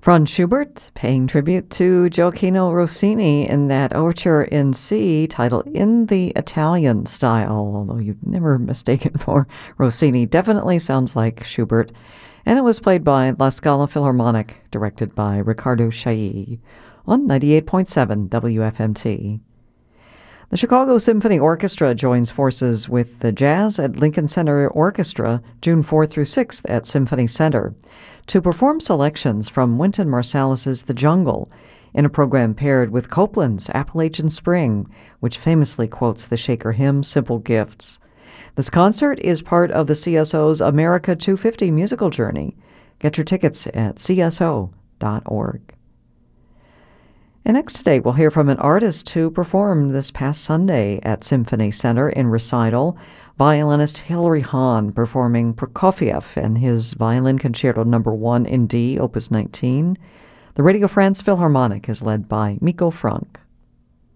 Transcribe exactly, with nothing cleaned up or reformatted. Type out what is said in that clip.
Franz Schubert paying tribute to Gioacchino Rossini in that overture in C titled In the Italian Style, although you'd never mistaken for Rossini. Definitely sounds like Schubert. And it was played by La Scala Philharmonic, directed by Riccardo Chailly on ninety-eight point seven W F M T. The Chicago Symphony Orchestra joins forces with the Jazz at Lincoln Center Orchestra June fourth through sixth at Symphony Center to perform selections from Wynton Marsalis's The Jungle in a program paired with Copland's Appalachian Spring, which famously quotes the Shaker hymn Simple Gifts. This concert is part of the C S O's America two fifty musical journey. Get your tickets at c s o dot org. And next today, we'll hear from an artist who performed this past Sunday at Symphony Center in recital, violinist Hilary Hahn performing Prokofiev and his Violin Concerto Number one in D, Opus nineteen. The Radio France Philharmonic is led by Miko Frank.